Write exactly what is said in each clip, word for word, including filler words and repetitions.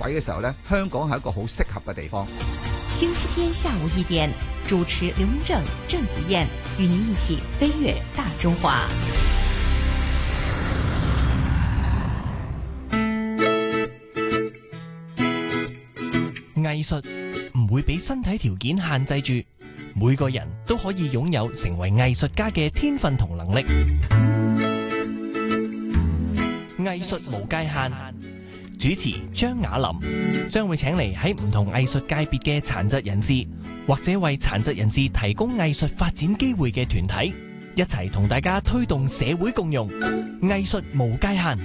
軌嘅時候呢，香港係一個好適合嘅地方。 星期天下午一點，主持劉明正、鄭子燕與您一起飛越大中華。 藝術唔會俾身體條件限制住，每個人都可以擁有成為藝術家嘅天分同能力。藝術無界限，主持張雅琳將會請嚟喺唔同藝術界別嘅殘疾人士，或者為殘疾人士提供藝術發展機會嘅團體，一齊同大家推動社會共融。藝術無界限。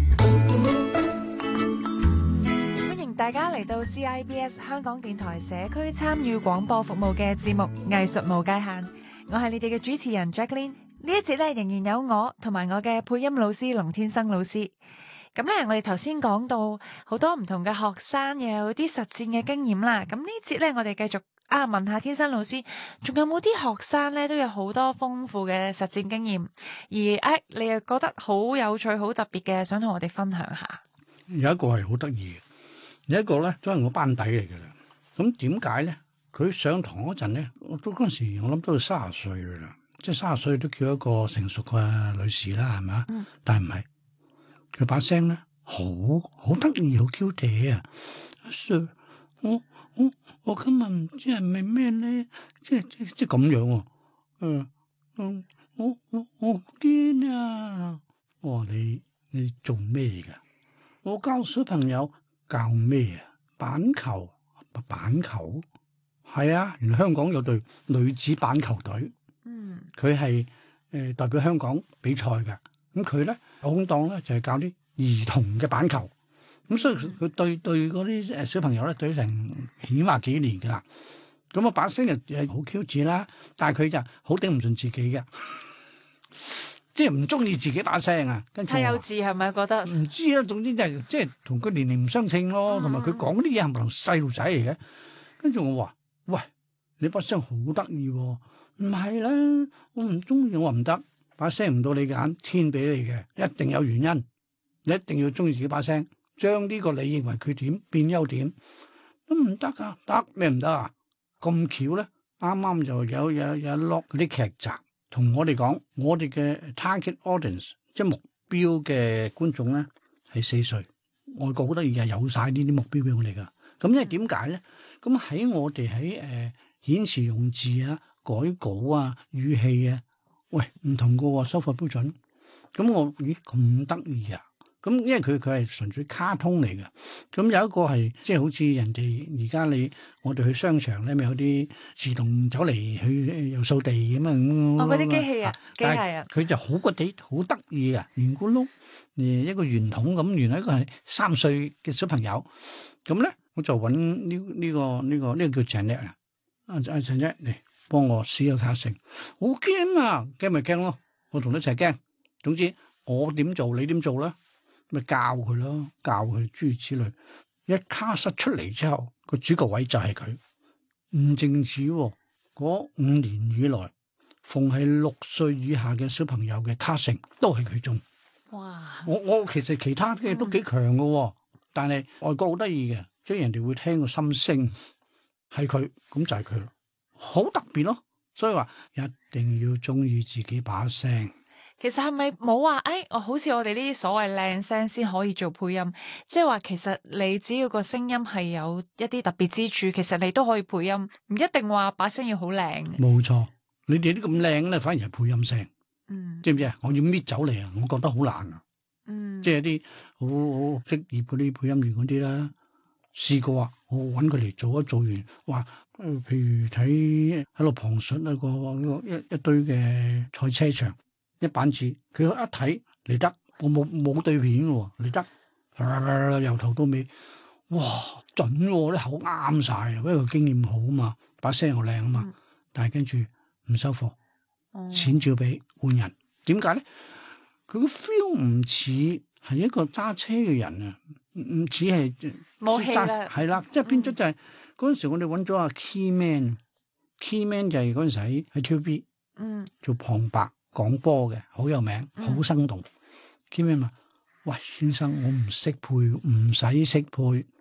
大家嚟到 C I B S 香港電台社區參與廣播服務嘅節目《藝術無界限》，我係你哋嘅主持人 Jacqueline。呢一節咧仍然有我同埋我嘅配音老師龍天生老師。咁咧，我哋頭先講到好多唔同嘅學生又有啲實戰嘅經驗啦。咁呢節咧，我哋繼續啊問下天生老師，仲有冇啲學生咧都有好多豐富嘅實戰經驗，而誒、哎、你又覺得好有趣、好特別嘅，想同我哋分享下？ 有一個係好得意嘅。有一個咧都係我班底嚟嘅啦，咁點解咧？佢上堂嗰陣咧，我都嗰陣時我諗都要卅歲嘅啦，即係卅歲都叫一個成熟嘅女士啦，係咪？嗯。但係唔係，佢把聲咧好好得意，好 Q 嗲啊！阿 Sir，我我我今日唔知係咪咩咧，即係即係即係咁樣喎。嗯嗯，我我我驚啊！我話你你做咩噶？我教小朋友。教咩啊？板球，板球係啊！原來香港有隊女子板球隊，嗯，佢係誒代表香港比賽嘅。咁佢咧有空檔咧就係教啲兒童嘅板球。咁所以佢對對嗰啲誒小朋友咧對成起碼幾年噶啦。咁我把聲又好 Q 字啦，但係佢就好頂唔順自己嘅。即係唔中意自己把聲啊，跟住太幼稚係咪覺得？ 唔知啦，總之就係即係同佢年齡唔相稱咯，同埋佢講啲嘢係咪同細路仔嚟嘅？跟住我話：喂，你把聲好得意喎！唔係啦，我唔中意，我話唔得，把聲唔到你嘅眼，天俾你嘅，一定有原因，你一定要中意自己把聲，將呢個你認為缺點變優點，都唔得噶，得咩唔得啊？咁巧咧，啱啱就有有有一落嗰啲劇集。同我哋講，我哋嘅 target audience 即係目標嘅觀眾咧，係四歲。外國好得意嘅，有晒呢啲目標俾我哋噶。咁因為點解咧？咁喺我哋喺誒顯示用字啊、改稿啊、語氣啊，喂唔同個收貨標準。咁我咦咁得意啊！咁因為佢佢係純粹卡通嚟嘅，咁有一個係即係好似人哋而家你我哋去商場咧，咪有啲自動走嚟去又掃地咁啊！ 哦，嗰啲機器啊，機械啊， 佢就好骨地好得意啊，圓咕碌誒一個圓筒咁，原來一個係三歲嘅小朋友，咁咧我就揾呢呢個呢個呢個叫 Janet 啊，阿阿 Janet 嚟幫我試個卡成，好驚啊，驚咪驚咯，我同你一齊驚，總之我點做你點做啦。咪教佢咯，教佢諸如此類。一卡室出嚟之後，個主角位就係佢。唔淨止嗰五年以來，逢係六歲以下嘅小朋友嘅卡成都係佢中。哇！我我其實其他嘅都幾強噶，嗯、但係外國好得意嘅，即係人哋會聽個心聲係佢，咁就係佢咯，好特別咯。所以話一定要中意自己把聲。 其實係咪冇話誒，我好似我哋呢啲所謂靚聲先可以做配音，即係話其實你只要個聲音係有一啲特別之處，其實你都可以配音，唔一定話把聲要好靚。冇錯，你哋啲咁靚咧，反而係配音聲。嗯，知唔知啊？我要搣走嚟啊，我覺得好難啊。嗯，即係啲好好職業嗰啲配音員嗰啲啦，試過啊，我搵佢嚟做一做完，話誒，譬如睇喺度旁述一個一一堆嘅賽車場。一板字，佢一睇嚟得，我冇冇對片嘅，嚟得，由頭到尾，哇，準喎，啲口啱晒，因為佢經驗好啊嘛，把聲又靚啊嘛，嗯、但係跟住唔收貨，嗯、錢照俾換人，點解咧？佢個 feel 唔似係一個揸車嘅人啊，唔似係冇氣啦， 係啦，即係變咗就係嗰陣時我哋揾咗阿 Key Man，Key Man 就係嗰陣時喺喺 T V B，嗯，做旁白。講波嘅好有名，好生動。叫咩嘛？喂，先生，我唔識配，唔使識配，